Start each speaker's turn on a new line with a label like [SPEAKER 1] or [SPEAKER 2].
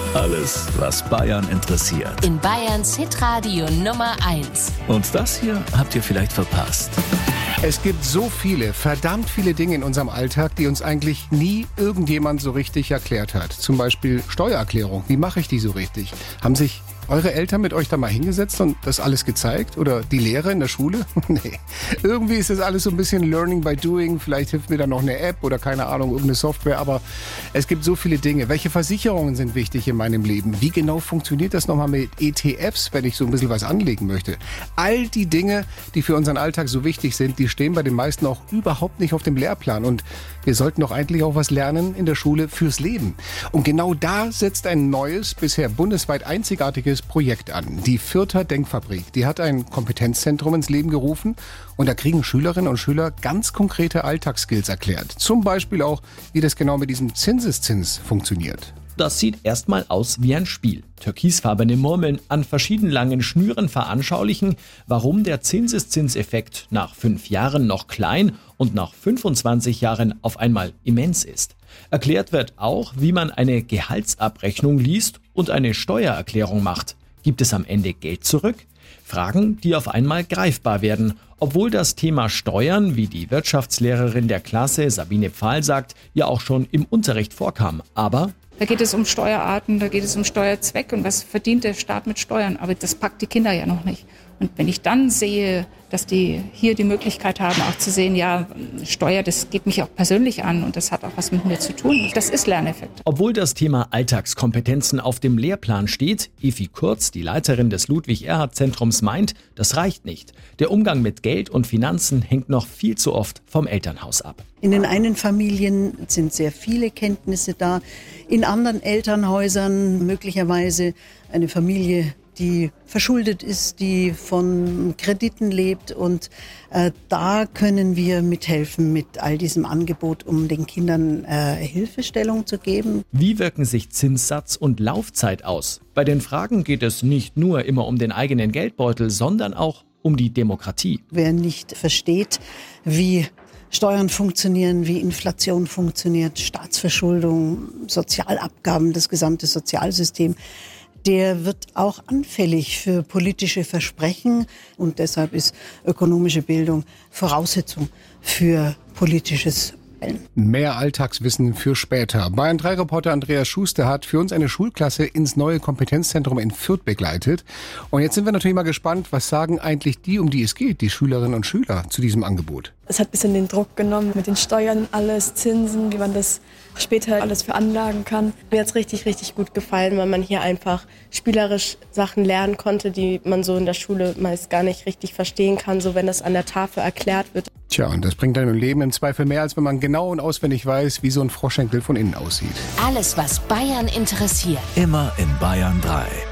[SPEAKER 1] Alles, was Bayern interessiert.
[SPEAKER 2] In Bayerns Hitradio Nummer 1.
[SPEAKER 1] Und das hier habt ihr vielleicht verpasst.
[SPEAKER 3] Es gibt so viele, verdammt viele Dinge in unserem Alltag, die uns eigentlich nie irgendjemand so richtig erklärt hat. Zum Beispiel Steuererklärung. Wie mache ich die so richtig? Haben sich eure Eltern mit euch da mal hingesetzt und das alles gezeigt? Oder die Lehrer in der Schule? Nee. Irgendwie ist das alles so ein bisschen Learning by Doing. Vielleicht hilft mir da noch eine App oder keine Ahnung, irgendeine Software. Aber es gibt so viele Dinge. Welche Versicherungen sind wichtig in meinem Leben? Wie genau funktioniert das nochmal mit ETFs, wenn ich so ein bisschen was anlegen möchte? All die Dinge, die für unseren Alltag so wichtig sind, die stehen bei den meisten auch überhaupt nicht auf dem Lehrplan. Und wir sollten doch eigentlich auch was lernen in der Schule fürs Leben. Und genau da setzt ein neues, bisher bundesweit einzigartiges Projekt an. Die Fürther Denkfabrik. Die hat ein Kompetenzzentrum ins Leben gerufen und da kriegen Schülerinnen und Schüler ganz konkrete Alltagsskills erklärt. Zum Beispiel auch, wie das genau mit diesem Zinseszins funktioniert.
[SPEAKER 4] Das sieht erstmal aus wie ein Spiel. Türkisfarbene Murmeln an verschieden langen Schnüren veranschaulichen, warum der Zinseszinseffekt nach 5 Jahren noch klein und nach 25 Jahren auf einmal immens ist. Erklärt wird auch, wie man eine Gehaltsabrechnung liest und eine Steuererklärung macht. Gibt es am Ende Geld zurück? Fragen, die auf einmal greifbar werden, obwohl das Thema Steuern, wie die Wirtschaftslehrerin der Klasse Sabine Pfahl sagt, ja auch schon im Unterricht vorkam. Aber
[SPEAKER 5] da geht es um Steuerarten, da geht es um Steuerzweck und was verdient der Staat mit Steuern. Aber das packt die Kinder ja noch nicht. Und wenn ich dann sehe, dass die hier die Möglichkeit haben, auch zu sehen, ja, Steuer, das geht mich auch persönlich an und das hat auch was mit mir zu tun. Das ist Lerneffekt.
[SPEAKER 4] Obwohl das Thema Alltagskompetenzen auf dem Lehrplan steht, Evi Kurz, die Leiterin des Ludwig-Erhard-Zentrums, meint, das reicht nicht. Der Umgang mit Geld und Finanzen hängt noch viel zu oft vom Elternhaus ab.
[SPEAKER 6] In den einen Familien sind sehr viele Kenntnisse da, in anderen Elternhäusern möglicherweise eine Familie, die verschuldet ist, die von Krediten lebt und da können wir mithelfen mit all diesem Angebot, um den Kindern Hilfestellung zu geben.
[SPEAKER 4] Wie wirken sich Zinssatz und Laufzeit aus? Bei den Fragen geht es nicht nur immer um den eigenen Geldbeutel, sondern auch um die Demokratie.
[SPEAKER 6] Wer nicht versteht, wie Steuern funktionieren, wie Inflation funktioniert, Staatsverschuldung, Sozialabgaben, das gesamte Sozialsystem, der wird auch anfällig für politische Versprechen und deshalb ist ökonomische Bildung Voraussetzung für politisches Wählen.
[SPEAKER 3] Mehr Alltagswissen für später. Bayern 3-Reporter Andreas Schuster hat für uns eine Schulklasse ins neue Kompetenzzentrum in Fürth begleitet. Und jetzt sind wir natürlich mal gespannt, was sagen eigentlich die, um die es geht, die Schülerinnen und Schüler zu diesem Angebot.
[SPEAKER 7] Es hat ein bisschen den Druck genommen mit den Steuern, alles, Zinsen, wie man das später alles veranlagen kann. Mir hat es richtig, richtig gut gefallen, weil man hier einfach spielerisch Sachen lernen konnte, die man so in der Schule meist gar nicht richtig verstehen kann, so wenn das an der Tafel erklärt wird.
[SPEAKER 3] Tja, und das bringt einem im Leben im Zweifel mehr, als wenn man genau und auswendig weiß, wie so ein Froschschenkel von innen aussieht.
[SPEAKER 2] Alles, was Bayern interessiert.
[SPEAKER 1] Immer in Bayern 3.